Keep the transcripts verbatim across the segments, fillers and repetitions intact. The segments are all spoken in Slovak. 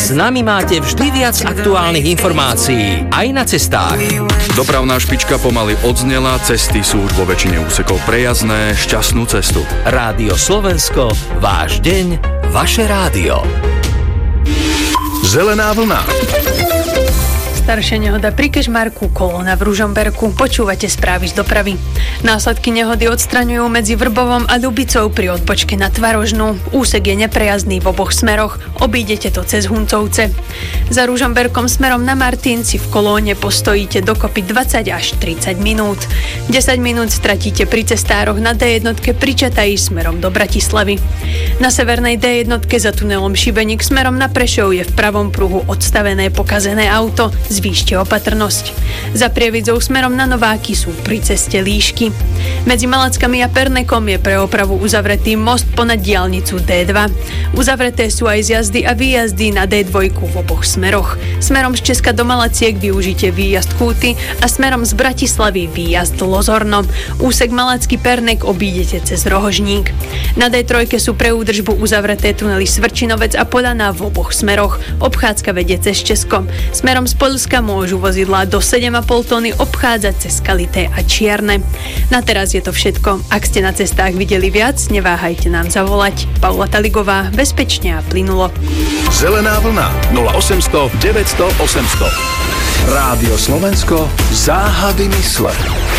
S nami máte vždy viac aktuálnych informácií, aj na cestách. Dopravná špička pomaly odznela, cesty sú už vo väčšine úsekov prejazdné, šťastnú cestu. Rádio Slovensko, váš deň, vaše rádio. Zelená vlna. Staršia nehoda pri Kežmarku, kolóna v Ružomberku. Počúvate správy z dopravy. Následky nehody odstraňujú medzi Vrbovom a Ľubicou pri odpočke na Tvarožnú. Úsek je neprejazdný v oboch smeroch. Obídete to cez Huncovce. Za Ružomberkom smerom na Martin si v kolóne postojíte dokopy dvadsať až tridsať minút. desať minút stratíte pri cestároch na dé jednotke pri Čataji smerom do Bratislavy. Na severnej dé jednotke za tunelom Šibeník smerom na Prešov je v pravom pruhu odstavené pokazené auto. Zvýšte opatrnosť. Za Prievidzou smerom na Nováky sú pri ceste líšky. Medzi Malackami a Pernekom je pre opravu uzavretý most ponad diaľnicu dé dva. Uzavreté sú aj zjazdy a výjazdy na dé dva v oboch smeroch. Smerom z Česka do Malaciek využite výjazd Kúty a smerom z Bratislavy výjazd Lozorno. Úsek Malacký Pernek obídete cez Rohožník. Na dé tri sú pre údržbu uzavreté tunely Svrčinovec a Polana v oboch smeroch. Obchádzka vedie cez Česko. Smerom z Poľska môžu vozidlá do sedem a pol tony obchádzať cez Kalité a Čierne. Na teraz je to všetko. Ak ste na cestách videli viac, neváhajte nám zavolať. Paula Taligová, bezpečne a plynulo. Zelená vlna nula osemsto deväťsto osemsto. Rádio Slovensko, záhady mysle.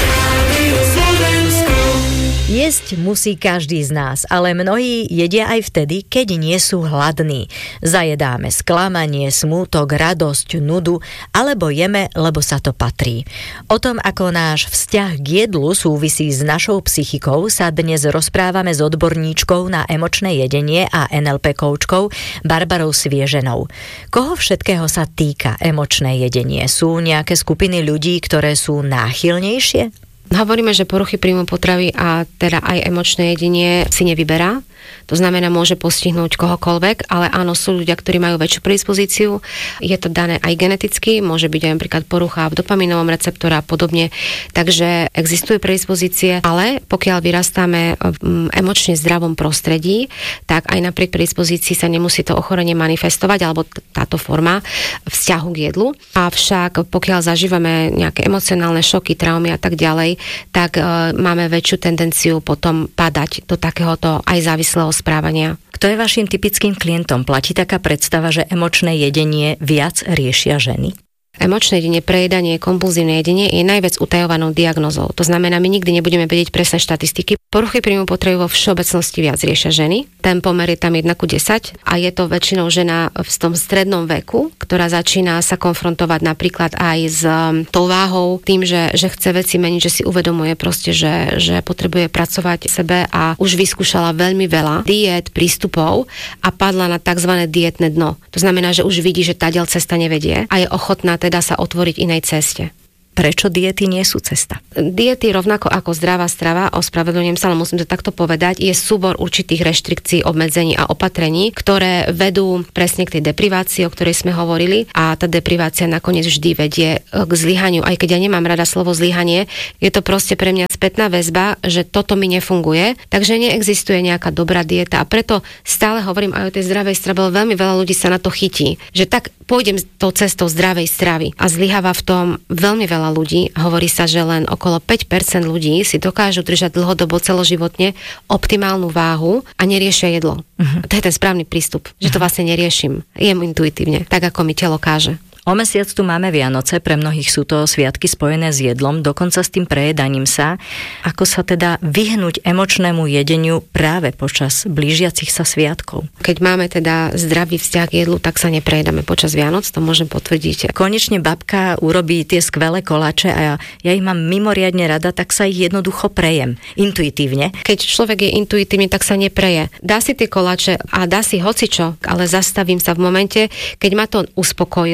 Jesť musí každý z nás, ale mnohí jedia aj vtedy, keď nie sú hladní. Zajedáme sklamanie, smútok, radosť, nudu, alebo jeme, lebo sa to patrí. O tom, ako náš vzťah k jedlu súvisí s našou psychikou, sa dnes rozprávame s odborníčkou na emočné jedenie a en el pé koučkou Barbarou Svieženou. Koho všetkého sa týka emočné jedenie? Sú nejaké skupiny ľudí, ktoré sú náchylnejšie? Hovoríme, že poruchy príjmu potravy a teda aj emočné jedenie si nevyberá. To znamená, môže postihnúť kohokoľvek, ale áno, sú ľudia, ktorí majú väčšiu predispozíciu. Je to dané aj geneticky, môže byť aj napríklad porucha v dopaminovom receptore a podobne. Takže existujú predispozície, ale pokiaľ vyrastáme v emočne zdravom prostredí, tak aj napriek predispozícii sa nemusí to ochorenie manifestovať, alebo táto forma vzťahu k jedlu. Avšak pokiaľ zažívame nejaké emocionálne šoky, traumy a tak ďalej, tak e, máme väčšiu tendenciu potom padať do takéhoto aj závislého správania. Kto je vašim typickým klientom? Platí taká predstava, že emočné jedenie viac riešia ženy? Emočné jedenie, prejedanie, kompulzívne jedenie je najviac utajovanou diagnózou. To znamená, my nikdy nebudeme vedieť presné štatistiky. Poruchy príjmu potravy vo všeobecnosti viac riešia ženy. Ten pomer je tam jeden ku desať a je to väčšinou žena v tom strednom veku, ktorá začína sa konfrontovať napríklad aj s tou váhou, tým, že, že chce veci meniť, že si uvedomuje proste, že, že potrebuje pracovať sebe a už vyskúšala veľmi veľa diét, prístupov a padla na tzv. Dietné dno. To znamená, že už vidí, že táďal cesta nevedie a je ochotná teda sa otvoriť inej ceste. Prečo diety nie sú cesta? Diety rovnako ako zdravá strava, ospravedlňujem sa, ale musím to takto povedať, je súbor určitých reštrikcií, obmedzení a opatrení, ktoré vedú presne k tej deprivácii, o ktorej sme hovorili, a tá deprivácia nakoniec vždy vedie k zlyhaniu. Aj keď ja nemám rada slovo zlyhanie, je to proste pre mňa spätná väzba, že toto mi nefunguje, takže neexistuje nejaká dobrá dieta a preto stále hovorím aj o tej zdravej strave, veľmi veľa ľudí sa na to chytí, že tak pôjdem tou cestou zdravej stravy a zlyháva v tom veľmi veľa ľudí. Hovorí sa, že len okolo päť percent ľudí si dokážu držať dlhodobo celoživotne optimálnu váhu a neriešia jedlo. Uh-huh. To je ten správny prístup, že to vlastne neriešim. Jem intuitívne, tak ako mi telo káže. O mesiac tu máme Vianoce, pre mnohých sú to sviatky spojené s jedlom, dokonca s tým prejedaním sa. Ako sa teda vyhnúť emočnému jedeniu práve počas blížiacich sa sviatkov? Keď máme teda zdravý vzťah k jedlu, tak sa neprejedáme počas Vianoc, to môžem potvrdiť. Konečne babka urobí tie skvelé koláče a ja, ja ich mám mimoriadne rada, tak sa ich jednoducho prejem, intuitívne. Keď človek je intuitívny, tak sa nepreje. Dá si tie koláče a dá si hocičo, ale zastavím sa v momente, keď ma to uspokojilo,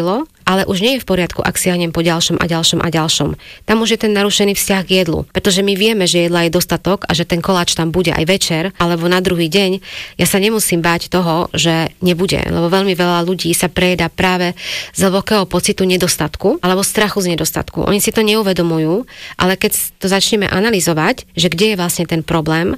ale už nie je v poriadku, ak siahnem po ďalšom a ďalšom a ďalšom. Tam už je ten narušený vzťah k jedlu, pretože my vieme, že jedla je dostatok a že ten koláč tam bude aj večer alebo na druhý deň. Ja sa nemusím báť toho, že nebude, lebo veľmi veľa ľudí sa prejedá práve z hlbokého pocitu nedostatku alebo strachu z nedostatku. Oni si to neuvedomujú, ale keď to začneme analyzovať, že kde je vlastne ten problém,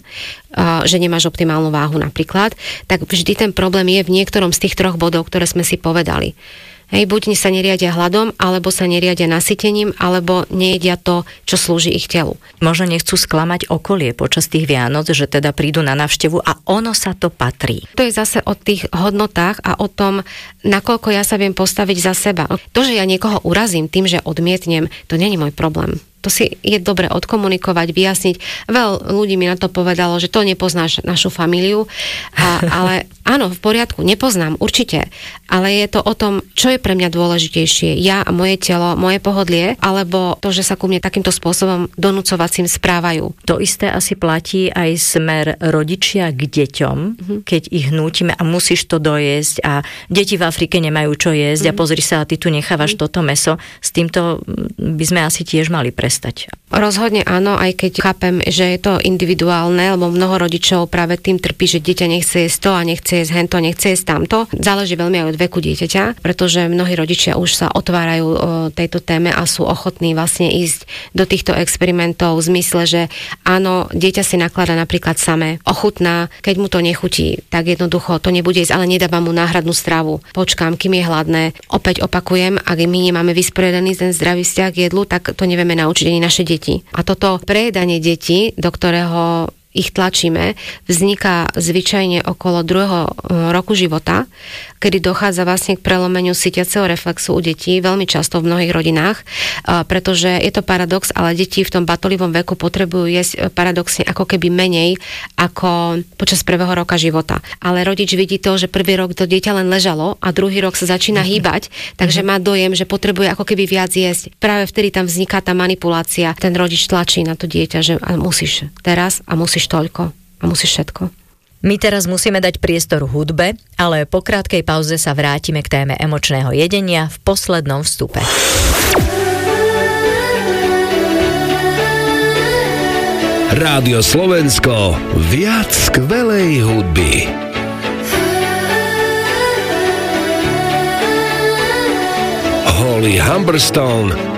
že nemáš optimálnu váhu napríklad, tak vždy ten problém je v niektorom z tých troch bodov, ktoré sme si povedali. Hej, buď sa neriadia hladom, alebo sa neriadia nasytením, alebo nejedia to, čo slúži ich telu. Možno nechcú sklamať okolie počas tých Vianoc, že teda prídu na návštevu a ono sa to patrí. To je zase o tých hodnotách a o tom, nakoľko ja sa viem postaviť za seba. To, že ja niekoho urazím tým, že odmietnem, to nie je môj problém. To si je dobre odkomunikovať, vyjasniť. Veľa ľudí mi na to povedalo, že to nepoznáš našu familiu, a, ale áno, v poriadku, nepoznám, určite. Ale je to o tom, čo je pre mňa dôležitejšie. Ja a moje telo, moje pohodlie, alebo to, že sa ku mne takýmto spôsobom donúcovacím správajú. To isté asi platí aj smer rodičia k deťom, mm-hmm. keď ich nútime a musíš to dojesť a deti v Afrike nemajú čo jesť mm-hmm. a pozri sa, a ty tu nechávaš mm-hmm. toto mäso. S týmto by sme asi tiež mali prestať. Rozhodne áno, aj keď chápem, že je to individuálne, lebo mnoho rodičov práve tým trpí, že dieťa nechce jesť to a nechce jesť hento, nechce jesť tamto. Záleží veľmi aj od veku dieťaťa, pretože mnohí rodičia už sa otvárajú o tejto téme a sú ochotní vlastne ísť do týchto experimentov v zmysle, že áno, dieťa si nakladá napríklad samé, ochutná, keď mu to nechutí, tak jednoducho to nebude jesť, ale nedávam mu náhradnú stravu. Počkám, kým je hladné. Opäť opakujem, ak my nemáme vysporiadaný ten zdravý vzťah k jedlu, tak to nevieme naučiť ani naše deti. A toto prejedanie detí, do ktorého ich tlačíme, vzniká zvyčajne okolo druhého roku života, kedy dochádza vlastne k prelomeniu sytiaceho reflexu u detí, veľmi často v mnohých rodinách, pretože je to paradox, ale deti v tom batolivom veku potrebujú jesť paradoxne ako keby menej ako počas prvého roka života. Ale rodič vidí to, že prvý rok to dieťa len ležalo a druhý rok sa začína hýbať, takže má dojem, že potrebuje ako keby viac jesť. Práve vtedy tam vzniká tá manipulácia. Ten rodič tlačí na to dieťa, že musíš teraz a musíš toľko a musíš všetko. My teraz musíme dať priestor hudbe, ale po krátkej pauze sa vrátime k téme emočného jedenia v poslednom vstupe. Rádio Slovensko, viac skvelej hudby. Holly Humberstone